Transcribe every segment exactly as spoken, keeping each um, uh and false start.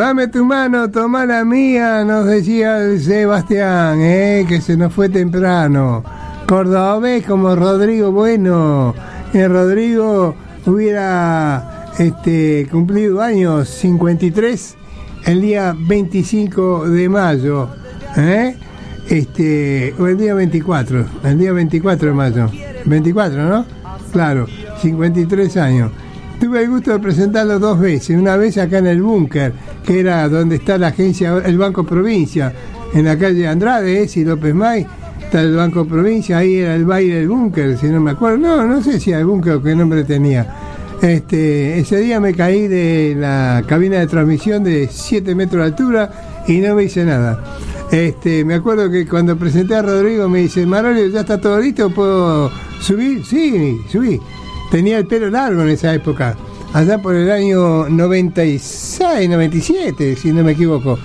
Dame tu mano, toma la mía, nos decía el Sebastián, eh, que se nos fue temprano. Cordobés como Rodrigo Bueno. Eh, Rodrigo hubiera este, cumplido años cincuenta y tres el día veinticinco de mayo. ¿Eh? Este, o el día veinticuatro, el día veinticuatro de mayo. veinticuatro, ¿no? Claro, cincuenta y tres años. Tuve el gusto de presentarlo dos veces, una vez acá en el Búnker, que era donde está la agencia, el Banco Provincia, en la calle Andrade, ¿eh? y López May, está el Banco Provincia, ahí era el baile del Búnker, si no me acuerdo, no, no sé si era el Búnker o qué nombre tenía. Este, ese día me caí de la cabina de transmisión de siete metros de altura y no me hice nada. Este, me acuerdo que cuando presenté a Rodrigo me dice, Marolio, ¿ya está todo listo? ¿Puedo subir? Sí, subí. Tenía el pelo largo en esa época, allá por el año noventa y seis, noventa y siete, si no me equivoco.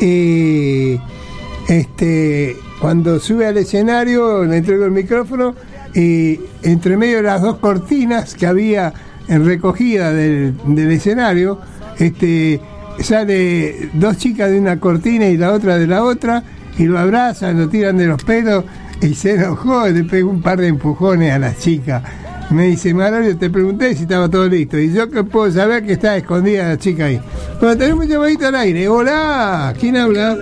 Y este, cuando sube al escenario, le entrego el micrófono y entre medio de las dos cortinas que había en recogida del, del escenario, este, sale dos chicas de una cortina y la otra de la otra, y lo abrazan, lo tiran de los pelos, y se enojó, le pegó un par de empujones a las chicas. Me dice, Marolio, te pregunté si estaba todo listo, y yo que puedo saber que está escondida la chica ahí. Bueno, tenemos un llamadito al aire. Hola, ¿quién habla?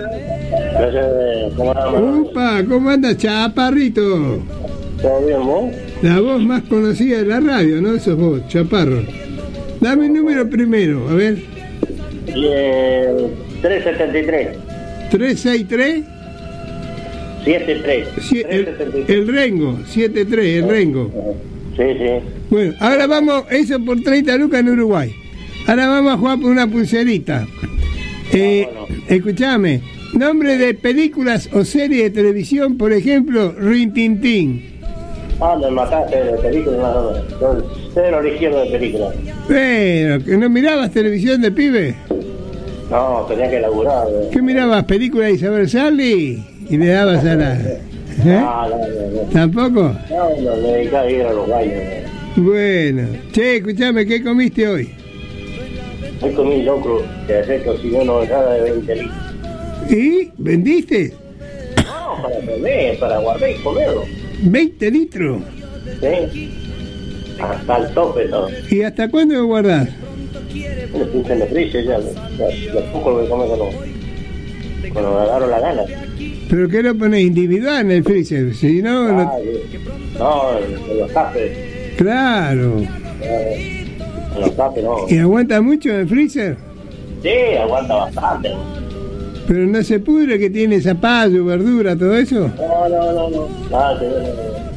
¿Cómo anda? Upa, ¿cómo anda, Chaparrito? ¿Todo bien, vos? La voz más conocida de la radio, ¿no? Sos vos, Chaparro. Dame el número primero, a ver. Y el trescientos setenta y tres. ¿trescientos sesenta y tres? setenta y tres. Sie- el, el Rengo, setenta y tres, el Rengo. Sí, sí. Bueno, ahora vamos, eso por treinta lucas en Uruguay. Ahora vamos a jugar por una pulserita. Eh, Ah, bueno. Escuchame, nombre de películas o series de televisión, por ejemplo, Rin Tin Tin. Ah, me mataste de película, no, no, no. Yo cero izquierdo de película. Bueno, ¿que no mirabas televisión de pibe? No, tenía que laburar. eh. ¿Qué mirabas? ¿Películas de Isabel Sarli? Y le dabas a la... ¿Eh? Ah, no, no, no. ¿Tampoco? No, no, me dedicaba a ir a los baños. eh. Bueno. Che, escuchame, ¿qué comiste hoy? Hoy comí locro, que ayer cociné una bolsada de veinte litros. ¿Y? ¿Vendiste? No, para comer, para guardar y comerlo. veinte litros. Sí. Hasta el tope todo. ¿Y hasta cuándo lo guardás? Le puse en el freezer ya, ya, lo poco que come cuando, cuando me agarro la gana. ¿Pero qué lo pones individual en el freezer? Si no, Ah, no... sí. No, en, en los tapes. Claro. Eh, en los tapes no. ¿Y aguanta mucho en el freezer? Sí, aguanta bastante. Pero no se pudre, que tiene zapallo, verdura, todo eso. No, no, no, no. Nada, sí, no,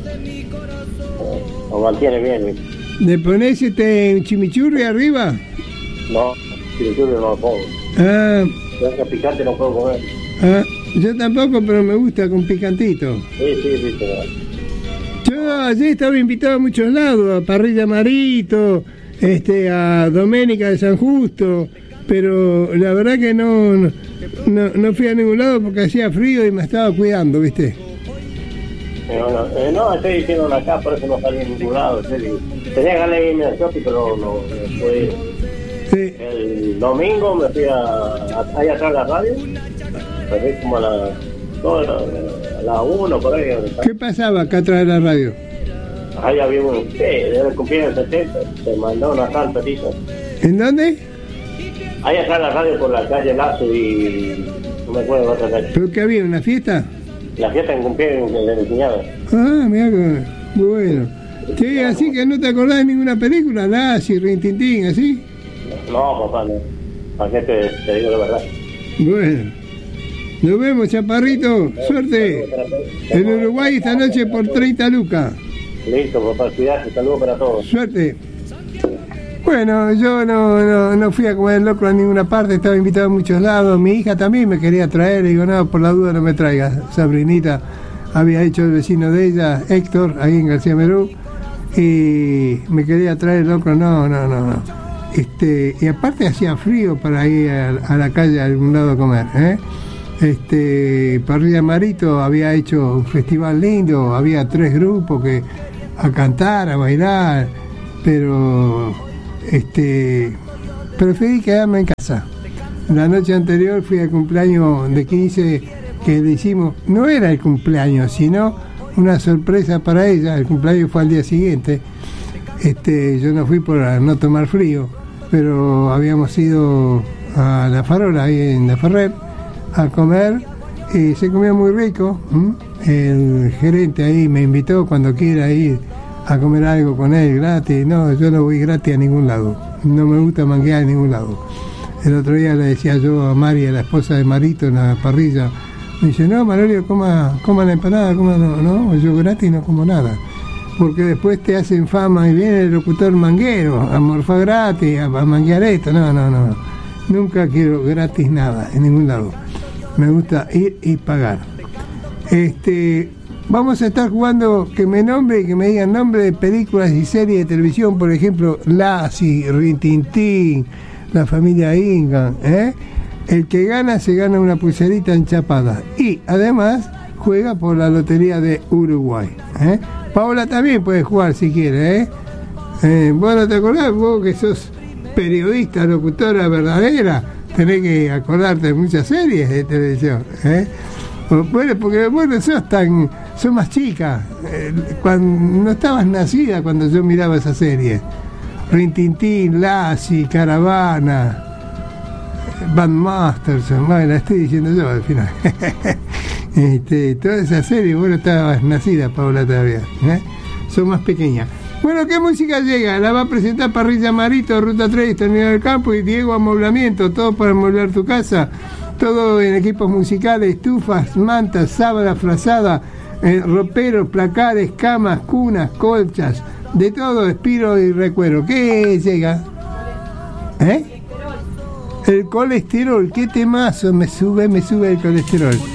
no. Lo mantiene bien, ¿viste? ¿Le pones este un chimichurri arriba? No, si yo no lo pongo. Ah, Si es picante no puedo comer. ah, yo tampoco, pero me gusta con picantito. Sí, sí, sí, pero... Yo ayer estaba invitado a muchos lados, a Parrilla Marito, este, a Doménica de San Justo, pero la verdad que no, no, no, no fui a ningún lado porque hacía frío y me estaba cuidando, ¿viste? Pero no, eh, no, estoy diciendo acá, por eso no salí en ningún lado. en serio. Tenía ganas de irme al shopping, pero no, no pude ir. Sí. El domingo me fui a, a, ahí atrás de la radio, me fui como a la, no, a la, a la uno por ahí. ¿Qué pasaba acá atrás de la radio? Ahí había un, sí, debe cumplir el setenta, se mandó una tal petiza. ¿En dónde? Ahí atrás de la radio por la calle Lazo y no me acuerdo de otra calle. ¿Pero qué había? ¿Una fiesta? La fiesta en cumpleaños de mi cuñada. Ah, mira que bueno. Che, así que no te acordás de ninguna película, Lassie, Rin Tin Tin, así. No, papá, no. ¿Para qué te, te digo la verdad? Bueno. Nos vemos, Chaparrito. Suerte. En Uruguay esta noche por treinta lucas. Listo, papá, cuidate, saludos para todos. Suerte. Bueno, yo no, no, no fui a comer locro a ninguna parte, estaba invitado a muchos lados. Mi hija también me quería traer, le digo, no, por la duda no me traigas. Sabrinita había hecho el vecino de ella, Héctor, ahí en García Merú, y me quería traer locro, no, no, no, no. Este, y aparte hacía frío para ir a, a la calle a algún lado a comer, ¿eh? Este, Parrilla Marito había hecho un festival lindo, había tres grupos que a cantar, a bailar, pero este preferí quedarme en casa. La noche anterior fui al cumpleaños de quince que le hicimos, no era el cumpleaños, sino una sorpresa para ella. El cumpleaños fue al día siguiente. Este, yo no fui por no tomar frío, pero habíamos ido a La Farola, ahí en La Ferrer, a comer, y se comía muy rico. ¿Mm? El gerente ahí me invitó cuando quiera ir a comer algo con él gratis. No, yo no voy gratis a ningún lado, no me gusta manguear a ningún lado. El otro día le decía yo a Mari, a la esposa de Marito, en la parrilla, me dice, no, Manolio, coma, coma la empanada, coma, no, no, yo gratis no como nada, porque después te hacen fama y viene el locutor manguero, a morfar gratis, a, a manguear esto. No, no, no, nunca quiero gratis nada, en ningún lado. Me gusta ir y pagar. Este, vamos a estar jugando que me nombre y que me digan nombre de películas y series de televisión, por ejemplo, Lassie, Rin Tin Tin, La Familia Ingalls, ¿eh? El que gana se gana una pulserita enchapada y además juega por la lotería de Uruguay, ¿eh? Paola también puede jugar si quiere, ¿eh? Eh, bueno, ¿te acordás vos que sos periodista, locutora verdadera? Tenés que acordarte de muchas series de televisión, ¿eh? Bueno, porque bueno, sos tan, sos más chica, eh, cuando no estabas nacida cuando yo miraba esa serie. Rin Tin Tin, Lassie, Caravana, Bandmasters, bueno, la estoy diciendo yo al final. este, toda esa serie, bueno, estabas nacida, Paola, todavía, ¿eh? Son más pequeñas. Bueno, ¿qué música llega? La va a presentar Parrilla Marito, Ruta tres, Terminal del Campo y Diego Amoblamiento, todo para amoblar tu casa, todo en equipos musicales, estufas, mantas, sábana, frazada, eh, roperos, placares, camas, cunas, colchas, de todo, espiro y recuero. ¿Qué llega? ¿Eh? El colesterol, qué temazo, me sube, me sube el colesterol.